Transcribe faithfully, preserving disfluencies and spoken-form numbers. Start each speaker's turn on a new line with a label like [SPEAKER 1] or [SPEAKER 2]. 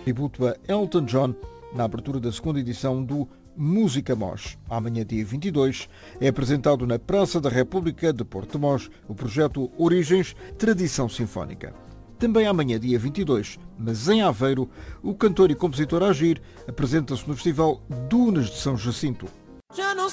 [SPEAKER 1] Tributo a Elton John na abertura da segunda edição do Música Mós. Amanhã, dia vinte e dois, é apresentado na Praça da República de Porto de Mós o projeto Origens Tradição Sinfónica. Também amanhã, dia vinte e dois, mas em Aveiro, o cantor e compositor Agir apresenta-se no Festival Dunas de São Jacinto.